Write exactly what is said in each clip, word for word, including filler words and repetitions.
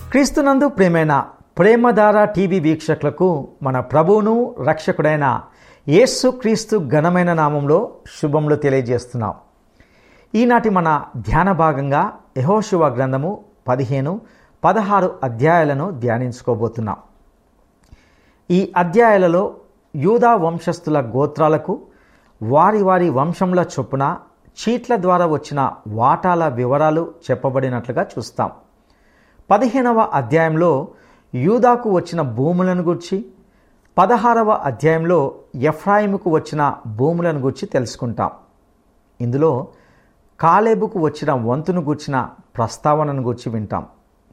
క్రీస్తునందు ప్రియమైన ప్రేమధార టీవీ వీక్షకులకు మన ప్రభువును రక్షకుడైన యేసు క్రీస్తు ఘనమైన నామంలో శుభములు తెలియజేస్తున్నాం. ఈనాటి మన ధ్యాన భాగంగా యెహోషువ గ్రంథము పదిహేను పదహారు అధ్యాయాలను ధ్యానించుకోబోతున్నాం. ఈ అధ్యాయాలలో యూదా వంశస్థుల గోత్రాలకు వారి వారి వంశముల చొప్పున చీట్ల ద్వారా వచ్చిన వాటాల వివరాలు చెప్పబడినట్లుగా చూస్తాం. పదిహేనవ అధ్యాయంలో యూదాకు వచ్చిన భూములను గూర్చి, పదహారవ అధ్యాయంలో ఎఫ్రాయిముకు వచ్చిన భూములను గూర్చి తెలుసుకుంటాం. ఇందులో కాలేబుకు వచ్చిన వంతును గూర్చిన ప్రస్తావనను గూర్చి వింటాం.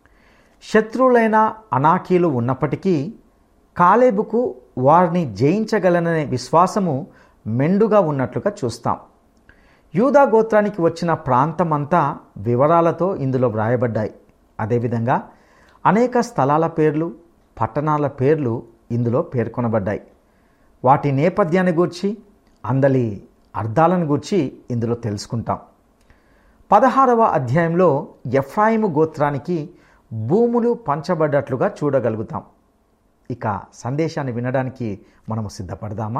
శత్రువులైన అనాకీలు ఉన్నప్పటికీ కాలేబుకు వారిని జయించగలననే విశ్వాసము మెండుగా ఉన్నట్లుగా చూస్తాం. యూదా గోత్రానికి వచ్చిన ప్రాంతమంతా వివరాలతో ఇందులో వ్రాయబడ్డాయి. అదేవిధంగా అనేక స్థలాల పేర్లు, పట్టణాల పేర్లు ఇందులో పేర్కొనబడ్డాయి. వాటి నేపథ్యాన్ని గూర్చి, అందలి అర్థాలను గూర్చి ఇందులో తెలుసుకుంటాం. పదహారవ అధ్యాయంలో ఎఫ్రాయిము గోత్రానికి భూములు పంచబడ్డట్లుగా చూడగలుగుతాం. ఇక సందేశాన్ని వినడానికి మనము సిద్ధపడదామా?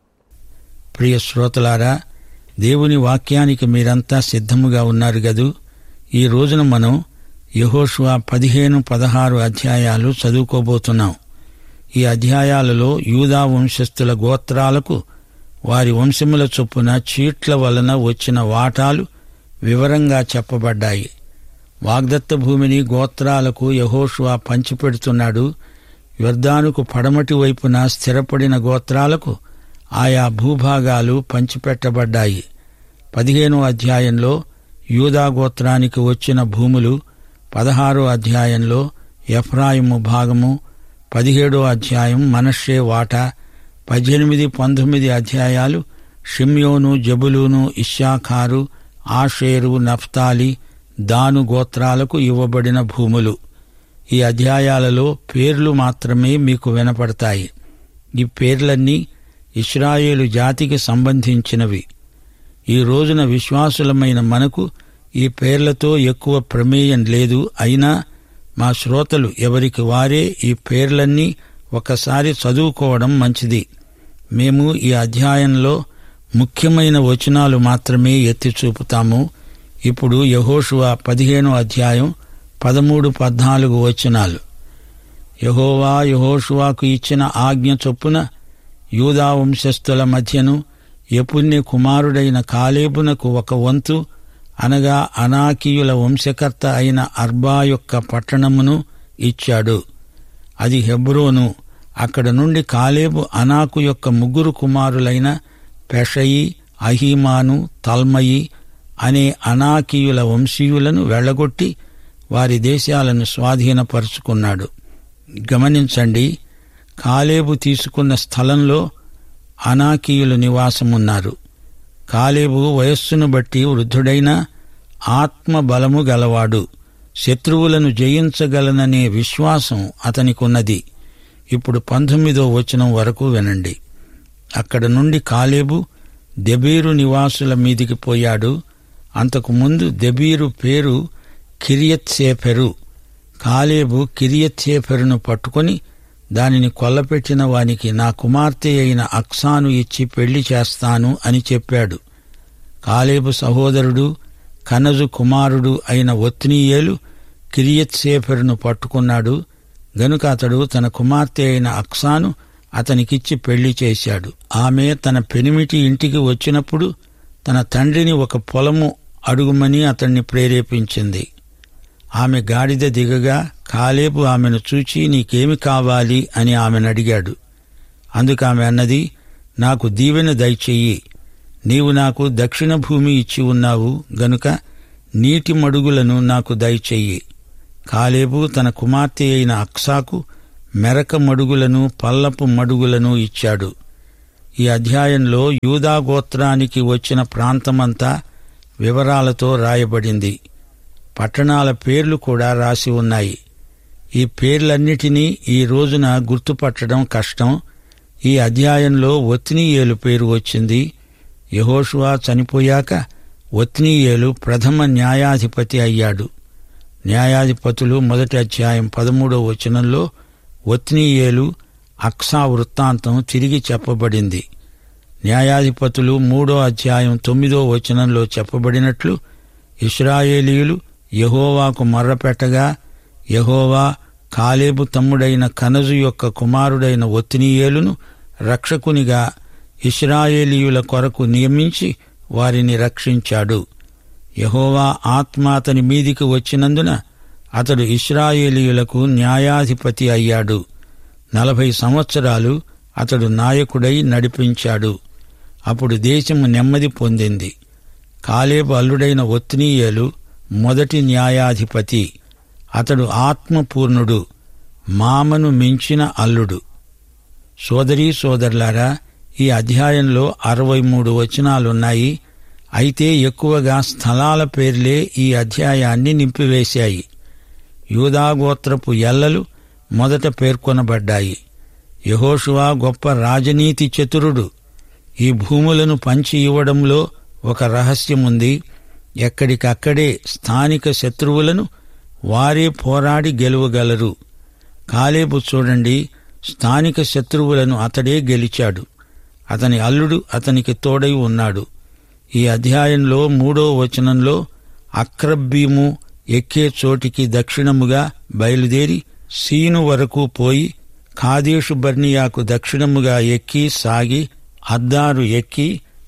ప్రియ శ్రోతలారా, దేవుని వాక్యానికి మీరంతా సిద్ధముగా ఉన్నారు గదూ. ఈ రోజున మనం యెహోషువ పదిహేను పదహారు అధ్యాయాలు చదువుకోబోతున్నాం. ఈ అధ్యాయాలలో యూదా వంశస్థుల గోత్రాలకు వారి వంశముల చొప్పున చీట్ల వలన వచ్చిన వాటాలు వివరంగా చెప్పబడ్డాయి. వాగ్దత్త భూమిని గోత్రాలకు యెహోషువ పంచిపెడుతున్నాడు. యొర్దానుకు పడమటి వైపున స్థిరపడిన గోత్రాలకు ఆయా భూభాగాలు పంచిపెట్టబడ్డాయి. పదిహేనో అధ్యాయంలో యూదా గోత్రానికి వచ్చిన భూములు, పదహారో అధ్యాయంలో ఎఫ్రాయిము భాగము, పదిహేడో అధ్యాయం మనష్షే వాటా, పద్దెనిమిది పంతొమ్మిది అధ్యాయాలు షిమ్యోను, జబులూను, ఇశ్శాఖారు, ఆషేరు, నఫ్తాలి, దాను గోత్రాలకు ఇవ్వబడిన భూములు. ఈ అధ్యాయాలలో పేర్లు మాత్రమే మీకు వినపడతాయి. ఈ పేర్లన్నీ ఇశ్రాయేలు జాతికి సంబంధించినవి. ఈ రోజున విశ్వాసులమైన మనకు ఈ పేర్లతో ఎక్కువ ప్రమేయం లేదు. అయినా మా శ్రోతలు ఎవరికి వారే ఈ పేర్లన్నీ ఒకసారి చదువుకోవడం మంచిది. మేము ఈ అధ్యాయంలో ముఖ్యమైన వచనాలు మాత్రమే ఎత్తి చూపుతాము. ఇప్పుడు యెహోషువ పదిహేనో అధ్యాయం పదమూడు పద్నాలుగు వచనాలు. యెహోవా యెహోషువకు ఇచ్చిన ఆజ్ఞ చొప్పున యూదా వంశస్థుల మధ్యను యెఫున్నె కుమారుడైన కాలేబునకు ఒక వంతు, అనగా అనాకీయుల వంశకర్త అయిన అర్బా యొక్క పట్టణమును ఇచ్చాడు. అది హెబ్రోను. అక్కడ నుండి కాలేబు అనాకు యొక్క ముగ్గురు కుమారులైన పెషయి, అహీమాను, తల్మయి అనే అనాకీయుల వంశీయులను వెళ్లగొట్టి వారి దేశాలను స్వాధీనపరుచుకున్నాడు. గమనించండి, కాలేబు తీసుకున్న స్థలంలో అనాకీయులు నివాసమున్నారు. కాలేబు వయస్సును బట్టి వృద్ధుడైన ఆత్మ బలము గలవాడు. శత్రువులను జయించగలననే విశ్వాసం అతనికున్నది. ఇప్పుడు పంతొమ్మిదో వచనం వరకు వినండి. అక్కడ నుండి కాలేబు దెబీరు నివాసుల మీదికి పోయాడు. అంతకుముందు దెబీరు పేరు కిరియత్సేఫెరు. కాలేబు కిరియత్సేఫెరును పట్టుకొని దానిని కొల్లపెట్టిన వానికి నా కుమార్తె అయిన అక్సాను ఇచ్చి పెళ్లి చేస్తాను అని చెప్పాడు. కాలేబు సహోదరుడు కనజు కుమారుడు అయిన ఒత్నీయేలు కిరియత్సేఫెరును పట్టుకున్నాడు. గనుక అతడు తన కుమార్తె అయిన అక్సాను అతనికిచ్చి పెళ్లి చేశాడు. ఆమె తన పెనిమిటి ఇంటికి వచ్చినప్పుడు తన తండ్రిని ఒక పొలము అడుగుమని అతన్ని ప్రేరేపించింది. ఆమె గాడిద దిగగా కాలేబు ఆమెను చూచి, నీకేమి కావాలి అని ఆమెను అడిగాడు. అందుకు ఆమె అన్నది, నాకు దీవెన దయచెయ్యి. నీవు నాకు దక్షిణ భూమి ఇచ్చి ఉన్నావు గనుక నీటి మడుగులను నాకు దయచెయ్యి. కాలేబు తన కుమార్తె అయిన అక్సాకు మెరక మడుగులను, పల్లపు మడుగులను ఇచ్చాడు. ఈ అధ్యాయంలో యూదా గోత్రానికి వచ్చిన ప్రాంతమంతా వివరాలతో రాయబడింది. పట్టణాల పేర్లు కూడా రాసి ఉన్నాయి. ఈ పేర్లన్నిటినీ ఈ రోజున గుర్తుపట్టడం కష్టం. ఈ అధ్యాయంలో ఒత్నీయేలు పేరు వచ్చింది. యెహోషువ చనిపోయాక ఒత్నీయేలు ప్రథమ న్యాయాధిపతి అయ్యాడు. న్యాయాధిపతులు మొదటి అధ్యాయం పదమూడో వచనంలో ఒత్నీయేలు అక్సా వృత్తాంతం తిరిగి చెప్పబడింది. న్యాయాధిపతులు మూడో అధ్యాయం తొమ్మిదో వచనంలో చెప్పబడినట్లు ఇశ్రాయేలీయులు యెహోవాకు మొర్రపెట్టగా యెహోవా కాలేబు తమ్ముడైన కనజు యొక్క కుమారుడైన ఒత్నీయేలును రక్షకునిగా ఇశ్రాయేలీయుల కొరకు నియమించి వారిని రక్షించాడు. యెహోవా ఆత్మ అతని మీదికి వచ్చినందున అతడు ఇశ్రాయేలీయులకు న్యాయాధిపతి అయ్యాడు. నలభై సంవత్సరాలు అతడు నాయకుడై నడిపించాడు. అప్పుడు దేశము నెమ్మది పొందింది. కాలేబు అల్లుడైన ఒత్నీయేలు మొదటి న్యాయాధిపతి. అతడు ఆత్మపూర్ణుడు, మామను మించిన అల్లుడు. సోదరీ సోదరులారా, ఈ అధ్యాయంలో అరవై మూడు వచనాలున్నాయి. అయితే ఎక్కువగా స్థలాల పేర్లే ఈ అధ్యాయాన్ని నింపివేశాయి. యూదాగోత్రపు ఎల్లలు మొదట పేర్కొనబడ్డాయి. యెహోషువ గొప్ప రాజనీతి చతురుడు. ఈ భూములను పంచి ఇవ్వడంలో ఒక రహస్యముంది. ఎక్కడికక్కడే స్థానిక శత్రువులను వారే పోరాడి గెలువగలరు. కాలేబు చూడండి, స్థానిక శత్రువులను అతడే గెలిచాడు. అతని అల్లుడు అతనికి తోడై ఉన్నాడు. ఈ అధ్యాయంలో మూడో వచనంలో అక్రబ్బీము ఎక్కే చోటికి దక్షిణముగా బయలుదేరి సీను వరకు పోయి కాదేషు బర్నియాకు దక్షిణముగా ఎక్కి సాగి అద్దారు ఎక్కి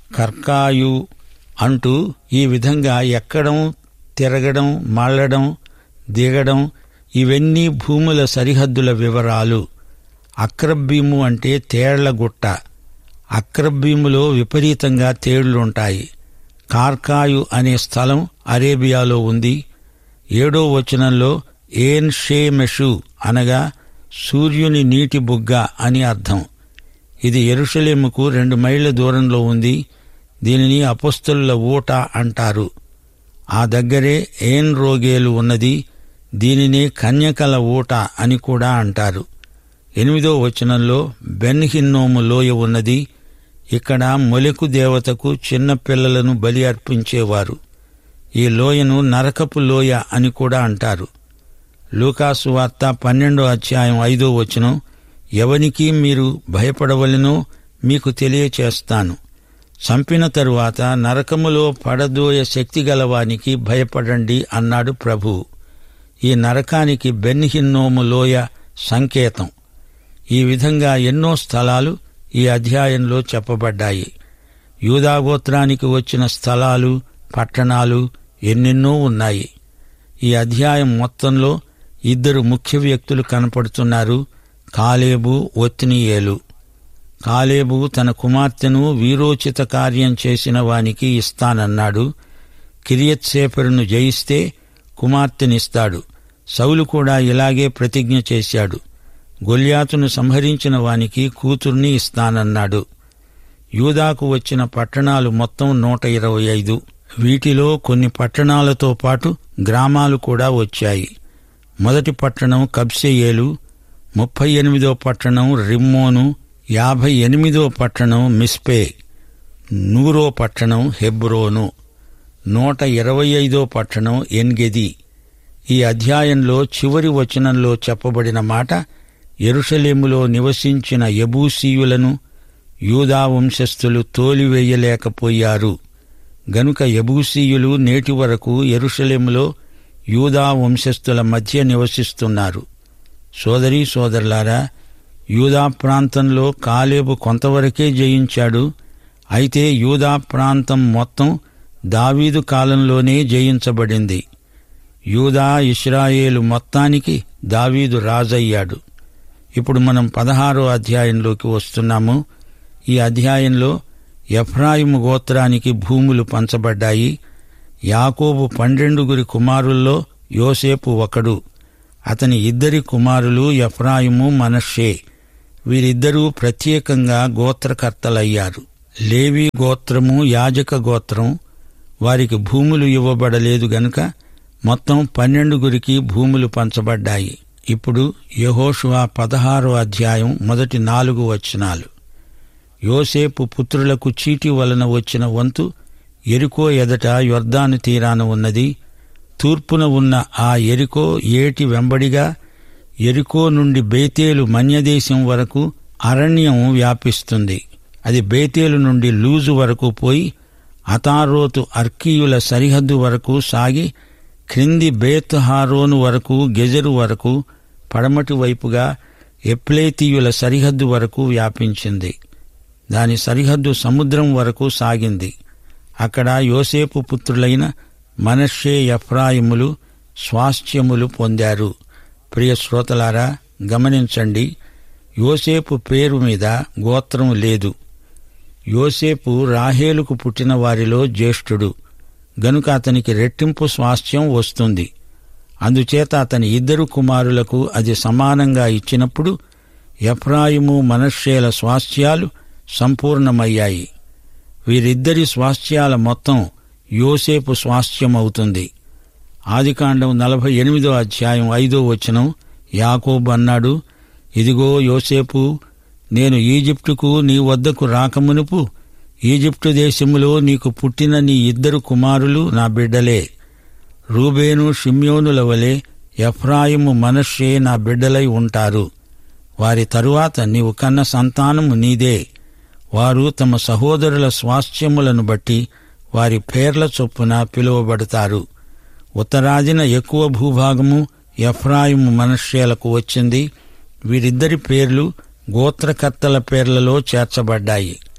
కర్కాయు అంటూ ఈ విధంగా ఎక్కడం, తిరగడం, మళ్లడం, దిగడం ఇవన్నీ భూముల సరిహద్దుల వివరాలు. అక్రబ్బీము అంటే తేళ్లగుట్ట. అక్రబ్బీములో విపరీతంగా తేళ్లుంటాయి. కార్కాయు అనే స్థలం అరేబియాలో ఉంది. ఏడో వచనంలో ఏన్ షేమెషు అనగా సూర్యుని నీటి బుగ్గ అని అర్థం. ఇది యెరూషలేముకు రెండు మైళ్ల దూరంలో ఉంది. దీనిని అపొస్తలుల ఊట అంటారు. ఆ దగ్గరే ఏన్ రోగేలు ఉన్నది. దీనినే కన్యకల ఊట అని కూడా అంటారు. ఎనిమిదో వచనంలో బెన్ హిన్నోము లోయ ఉన్నది. ఇక్కడ మొలెకు దేవతకు చిన్న పిల్లలను బలి అర్పించేవారు. ఈ లోయను నరకపు లోయ అని కూడా అంటారు. లూకాసు వార్త పన్నెండో అధ్యాయం ఐదో వచనం, ఎవనికి మీరు భయపడవలెనో మీకు తెలియచేస్తాను. చంపిన తరువాత నరకములో పడదోయ శక్తి గలవానికి భయపడండి అన్నాడు ప్రభువు. ఈ నరకానికి బెన్ హిన్నోము లోయ సంకేతం. ఈ విధంగా ఎన్నో స్థలాలు ఈ అధ్యాయంలో చెప్పబడ్డాయి. యూదాగోత్రానికి వచ్చిన స్థలాలు, పట్టణాలు ఎన్నెన్నో ఉన్నాయి. ఈ అధ్యాయం మొత్తంలో ఇద్దరు ముఖ్య వ్యక్తులు కనపడుతున్నారు, కాలేబు, ఒత్నీయేలు. కాలేబు తన కుమార్తెను వీరోచిత కార్యం చేసిన వానికి ఇస్తానన్నాడు. కిరియత్సేఫరును జయిస్తే కుమార్తెనిస్తాడు. సౌలు కూడా ఇలాగే ప్రతిజ్ఞ చేశాడు. గొల్యాతును సంహరించిన వానికి కూతుర్ని ఇస్తానన్నాడు. యూదాకు వచ్చిన పట్టణాలు మొత్తం నూట ఇరవై ఐదు. వీటిలో కొన్ని పట్టణాలతో పాటు గ్రామాలు కూడా వచ్చాయి. మొదటి పట్టణం కబ్సెయేలు, ముప్పై ఎనిమిదో పట్టణం రిమ్మోను, యాభై ఎనిమిదో పట్టణం మిస్పే, నూరో పట్టణం హెబ్రోను, నూట ఇరవై ఐదో పట్టణం ఎన్గెది. ఈ అధ్యాయంలో చివరి వచనంలో చెప్పబడిన మాట యెరూషలేములో నివసించిన యెబూసీయులను యూదా వంశస్థులు తోలివేయలేకపోయారు. గనుక యెబూసీయులు నేటి వరకు యెరూషలేములో యూదా వంశస్థుల మధ్య నివసిస్తున్నారు. సోదరీ సోదరులారా, యూదా ప్రాంతంలో కాలేబు కొంతవరకే జయించాడు. అయితే యూదా ప్రాంతం మొత్తం దావీదు కాలంలోనే జయించబడింది. యూదా ఇశ్రాయేలు మొత్తానికి దావీదు రాజయ్యాడు. ఇప్పుడు మనం పదహారో అధ్యాయంలోకి వస్తున్నాము. ఈ అధ్యాయంలో ఎఫ్రాయిము గోత్రానికి భూములు పంచబడ్డాయి. యాకోబు పన్నెండుగురి కుమారుల్లో యోసేపు ఒకడు. అతని ఇద్దరి కుమారులు ఎఫ్రాయిము, మనష్షే. వీరిద్దరూ ప్రత్యేకంగా గోత్రకర్తలయ్యారు. లేవీ గోత్రము, యాజక గోత్రం, వారికి భూములు ఇవ్వబడలేదు గనుక మొత్తం పన్నెండుగురికి భూములు పంచబడ్డాయి. ఇప్పుడు యెహోషువ పదహారో అధ్యాయం మొదటి నాలుగు వచనాలు. యోసేపు పుత్రులకు చీటి వలన వచ్చిన వంతు యెరికో ఎదట యొర్దాను తీరాన ఉన్నది. తూర్పున ఉన్న ఆ యెరికో ఏటి వెంబడిగా యెరికో నుండి బేతేలు మన్యదేశం వరకు అరణ్యం వ్యాపిస్తుంది. అది బేతేలు నుండి లూజు వరకు పోయి అతారోతు అర్కీయుల సరిహద్దు వరకు సాగి క్రింది బేత్ హారోను వరకు గెజరు వరకు పడమటి వైపుగా ఎప్లేతీయుల సరిహద్దు వరకు వ్యాపించింది. దాని సరిహద్దు సముద్రం వరకు సాగింది. అక్కడ యోసేపు పుత్రులైన మనష్షే ఎఫ్రాయిములు స్వాస్థ్యములు పొందారు. ప్రియ శ్రోతలారా, గమనించండి, యోసేపు పేరు మీద గోత్రం లేదు. యోసేపు రాహేలుకు పుట్టిన వారిలో జ్యేష్ఠుడు గనుక అతనికి రెట్టింపు స్వాస్థ్యం వస్తుంది. అందుచేత అతని ఇద్దరు కుమారులకు అది సమానంగా ఇచ్చినప్పుడు ఎఫ్రాయిము మనష్షేల స్వాస్థ్యాలు సంపూర్ణమయ్యాయి. వీరిద్దరి స్వాస్థ్యాల మొత్తం యోసేపు స్వాస్థ్యమవుతుంది. ఆదికాండం నలభై ఎనిమిదో అధ్యాయం ఐదో వచనం, యాకోబు అన్నాడు, ఇదిగో యోసేపు, నేను ఈజిప్టుకు నీ వద్దకు రాకమునుపు ఈజిప్టు దేశములో నీకు పుట్టిన నీ ఇద్దరు కుమారులు నా బిడ్డలే. రూబేను షిమ్యోనుల వలె ఎఫ్రాయిము మనష్షే నా బిడ్డలై ఉంటారు. వారి తరువాత నీవు కన్న సంతానము నీదే. వారు తమ సహోదరుల స్వాస్థ్యములను బట్టి వారి పేర్ల చొప్పున పిలువబడతారు. ఉత్తరాదిన ఎక్కువ భూభాగము ఎఫ్రాయిము మనష్షేలకు వచ్చింది. వీరిద్దరి పేర్లు గోత్రకర్తల పేర్లలో చేర్చబడ్డాయి.